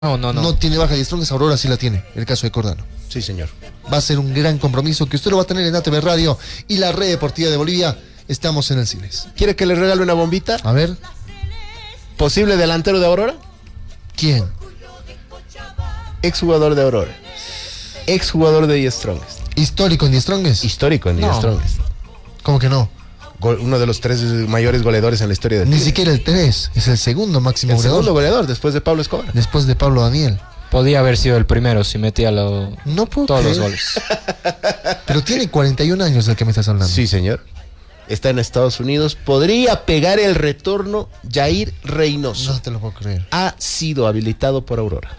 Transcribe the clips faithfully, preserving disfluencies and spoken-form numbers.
No, no, no. No tiene baja de Strongest, Aurora sí la tiene, el caso de Cordano. Sí, señor. Va a ser un gran compromiso que usted lo va a tener en A T V Radio y la Red Deportiva de Bolivia. Estamos en el Siles. ¿Quiere que le regale una bombita? A ver. ¿Posible delantero de Aurora? ¿Quién? Exjugador de Aurora. Exjugador de The Strongest. ¿Histórico en The Strongest? Histórico en The No. Strongest. ¿Cómo que no? Gol- uno de los tres mayores goleadores en la historia del Ni Tigre. siquiera el tres, es el segundo máximo El goleador. segundo goleador después de Pablo Escobar. Después de Pablo Daniel. Podía haber sido el primero si metía lo- No puedo todos los creer. goles. Pero tiene cuarenta y un años del que me estás hablando. Sí, señor. Está en Estados Unidos. Podría pegar el retorno Jair Reynoso. No te lo puedo creer. Ha sido habilitado por Aurora.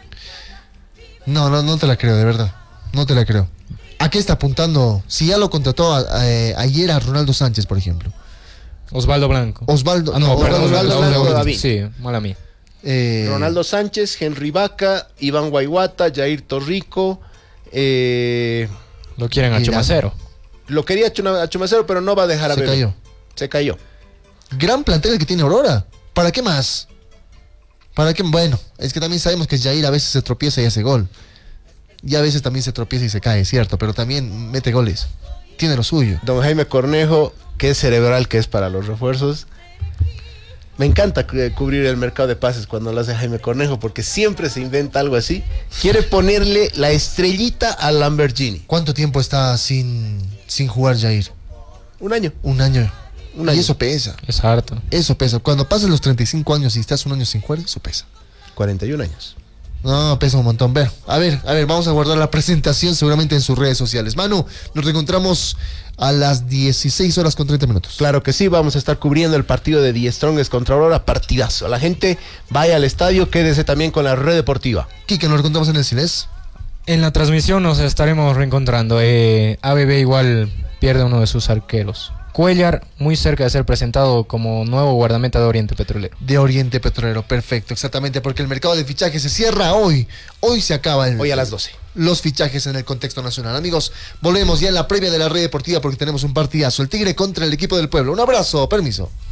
No, no, no te la creo, de verdad. No te la creo. ¿A qué está apuntando? Si ya lo contrató a- a- eh, ayer a Ronaldo Sánchez, por ejemplo. Osvaldo Blanco. Osvaldo, Ah, no, no, perdón, Osvaldo, Osvaldo Osvaldo Blanco, David. David. Sí, mala mía. Eh, Ronaldo Sánchez, Henry Vaca, Iván Guayguata, Jair Torrico. Eh, Lo quieren a Mira. Chumacero. lo quería a Chuna- a Chumacero, pero no va a dejar a Se Bebé. cayó. Se cayó. Gran plantel el que tiene Aurora. ¿Para qué más? ¿Para qué? Bueno, es que también sabemos que Jair a veces se tropieza y hace gol. Y a veces también se tropieza y se cae, cierto, pero también mete goles. Tiene lo suyo. Don Jaime Cornejo, qué cerebral que es para los refuerzos. Me encanta cu- cubrir el mercado de pases cuando lo hace Jaime Cornejo, porque siempre se inventa algo así. Quiere ponerle la estrellita a Lamborghini. ¿Cuánto tiempo está sin, sin jugar Jair? Un año. Un año. Un y año. eso pesa. Es harto. Eso pesa. Cuando pasas los treinta y cinco años y estás un año sin jugar, eso pesa. cuarenta y un años. No, pesa un montón. Ver, a ver, a ver, vamos a guardar la presentación seguramente en sus redes sociales. Manu, nos reencontramos a las dieciséis horas con treinta minutos. Claro que sí, vamos a estar cubriendo el partido de The Strongest contra Aurora, partidazo. La gente vaya al estadio, quédese también con la red deportiva. Quique, nos reencontramos en el Siles. En la transmisión nos estaremos reencontrando. Eh, A B B igual pierde uno de sus arqueros. Cuellar, muy cerca de ser presentado como nuevo guardameta de Oriente Petrolero. De Oriente Petrolero, perfecto, exactamente, porque el mercado de fichajes se cierra hoy. Hoy se acaba el, Hoy a las doce. los fichajes en el contexto nacional. Amigos, volvemos ya en la previa de la red deportiva porque tenemos un partidazo. El Tigre contra el equipo del pueblo. Un abrazo, permiso.